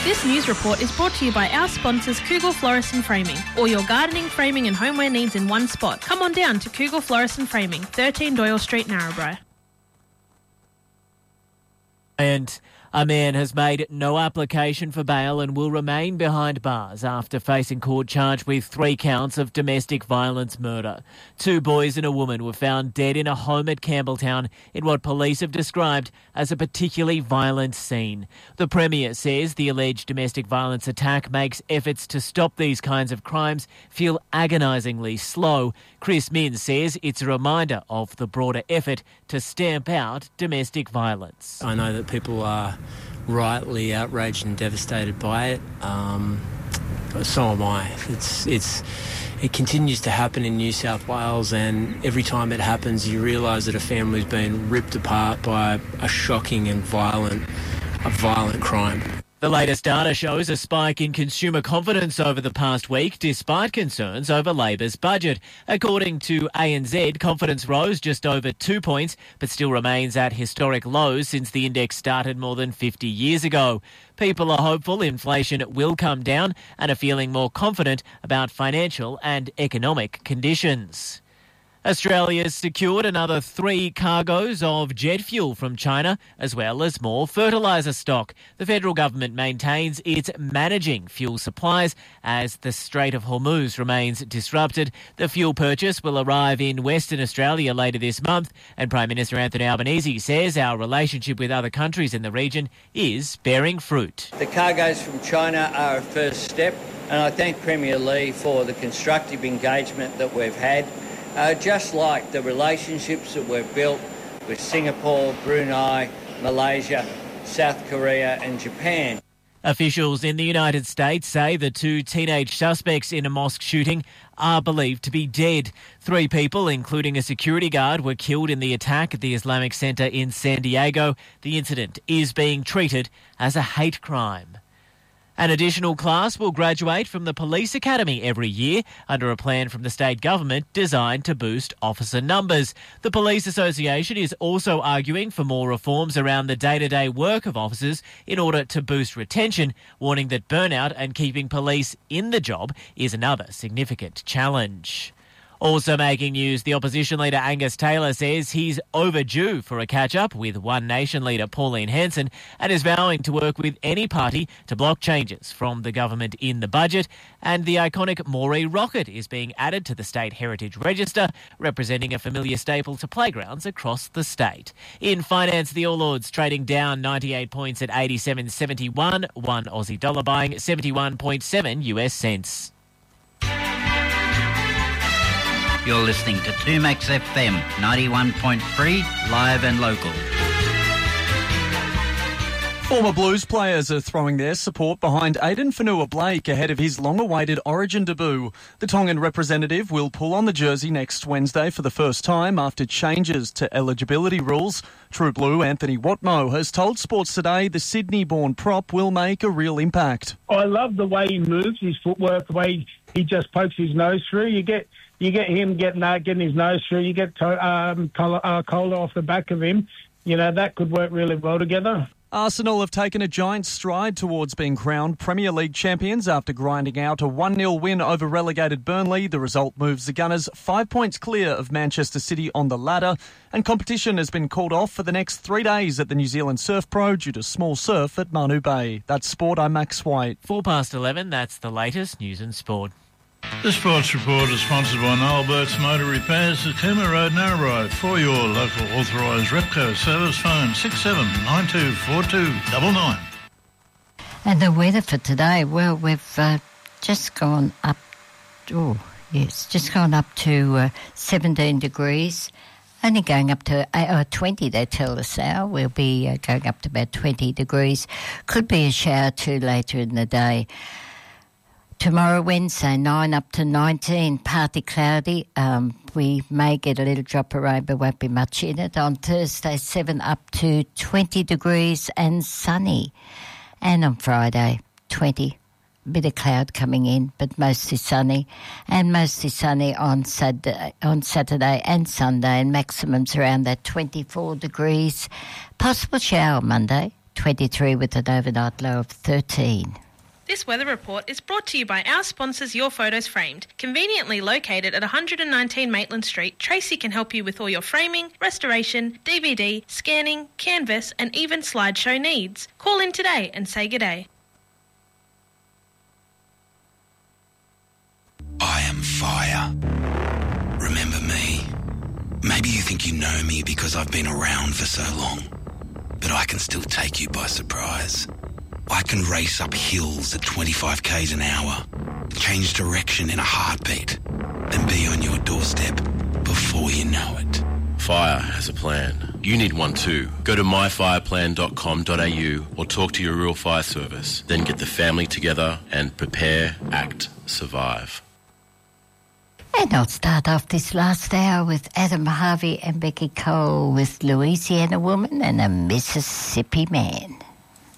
This news report is brought to you by our sponsors Kugel Florist and Framing. All your gardening, framing and homeware needs in one spot. Come on down to Kugel Florist and Framing, 13 Doyle Street, Narrabri. And a man has made no application for bail and will remain behind bars after facing court charged with 3 counts of domestic violence murder. 2 boys and a woman were found dead in a home at Campbelltown in what police have described as a particularly violent scene. The Premier says the alleged domestic violence attack makes efforts to stop these kinds of crimes feel agonisingly slow. Chris Minns says it's a reminder of the broader effort to stamp out domestic violence. I know that people are rightly outraged and devastated by it. So am I. It continues to happen in New South Wales, and every time it happens you realise that a family's been ripped apart by a shocking and violent crime. The latest data shows a spike in consumer confidence over the past week, despite concerns over Labor's budget. According to ANZ, confidence rose just over 2 points, but still remains at historic lows since the index started more than 50 years ago. People are hopeful inflation will come down and are feeling more confident about financial and economic conditions. Australia's secured another 3 cargoes of jet fuel from China, as well as more fertiliser stock. The federal government maintains it's managing fuel supplies as the Strait of Hormuz remains disrupted. The fuel purchase will arrive in Western Australia later this month, and Prime Minister Anthony Albanese says our relationship with other countries in the region is bearing fruit. The cargoes from China are a first step, and I thank Premier Lee for the constructive engagement that we've had. Just like the relationships that we've built with Singapore, Brunei, Malaysia, South Korea and Japan. Officials in the United States say the 2 teenage suspects in a mosque shooting are believed to be dead. 3 people, including a security guard, were killed in the attack at the Islamic Center in San Diego. The incident is being treated as a hate crime. An additional class will graduate from the Police Academy every year under a plan from the state government designed to boost officer numbers. The Police Association is also arguing for more reforms around the day-to-day work of officers in order to boost retention, warning that burnout and keeping police in the job is another significant challenge. Also making news, the opposition leader Angus Taylor says he's overdue for a catch-up with One Nation leader Pauline Hanson and is vowing to work with any party to block changes from the government in the budget. And the iconic Moree rocket is being added to the State Heritage Register, representing a familiar staple to playgrounds across the state. In finance, the All Ords trading down 98 points at 87.71, 1 Aussie dollar buying 71.7 US cents. You're listening to 2Max FM 91.3, live and local. Former Blues players are throwing their support behind Aiden Whenua-Blake ahead of his long-awaited Origin debut. The Tongan representative will pull on the jersey next Wednesday for the first time after changes to eligibility rules. True Blue Anthony Watmoe has told Sports Today the Sydney-born prop will make a real impact. I love the way he moves, his footwork, the way he just pokes his nose through. You get him getting his nose through. You get Kohler off the back of him. You know, that could work really well together. Arsenal have taken a giant stride towards being crowned Premier League champions after grinding out a 1-0 win over relegated Burnley. The result moves the Gunners 5 points clear of Manchester City on the ladder, and competition has been called off for the next 3 days at the New Zealand Surf Pro due to small surf at Manu Bay. That's Sport, I'm Max White. 11, that's the latest news and sport. The Sports Report is sponsored by Noel Burke's Motor Repairs at Cooma Road, Narrabri. For your local authorised Repco service, phone 67924299. And the weather for today, well, we've just gone up, to 17 degrees. Only going up to 20, they tell us now. We'll be going up to about 20 degrees. Could be a shower too later in the day. Tomorrow, Wednesday, 9 up to 19, partly cloudy. We may get a little drop of rain, but won't be much in it. On Thursday, 7 up to 20 degrees and sunny. And on Friday, 20, a bit of cloud coming in, but mostly sunny. And mostly sunny on Saturday and Sunday, and maximums around that 24 degrees. Possible shower Monday, 23 with an overnight low of 13. This weather report is brought to you by our sponsors Your Photos Framed. Conveniently located at 119 Maitland Street, Tracy can help you with all your framing, restoration, DVD, scanning, canvas and even slideshow needs. Call in today and say g'day. I am fire. Remember me? Maybe you think you know me because I've been around for so long, but I can still take you by surprise. I can race up hills at 25 k's an hour, change direction in a heartbeat, and be on your doorstep before you know it. Fire has a plan. You need one too. Go to myfireplan.com.au or talk to your rural fire service. Then get the family together and prepare, act, survive. And I'll start off this last hour with Adam Harvey and Becky Cole with Louisiana Woman and a Mississippi Man.